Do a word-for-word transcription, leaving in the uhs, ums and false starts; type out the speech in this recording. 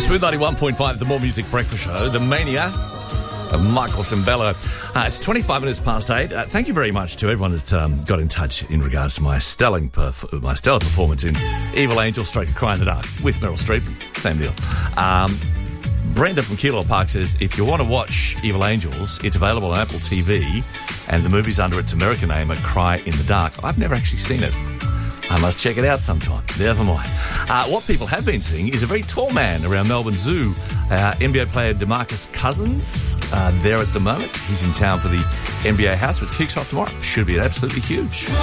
Smooth ninety-one point five, the More Music Breakfast Show, the Mania of Michael Cimbello. Uh, it's twenty-five minutes past eight. Uh, thank you very much to everyone that um, got in touch in regards to my stellar, perf- my stellar performance in Evil Angel, Straight to Cry in the Dark with Meryl Streep. Same deal. Um, Brenda from Kilo Park says, if you want to watch Evil Angels, it's available on Apple T V, and the movie's under its American name, A Cry in the Dark. I've never actually seen it. I must check it out sometime. Never mind. Uh, what people have been seeing is a very tall man around Melbourne Zoo. Uh, N B A player DeMarcus Cousins uh, there at the moment. He's in town for the N B A House, which kicks off tomorrow. Should be absolutely huge.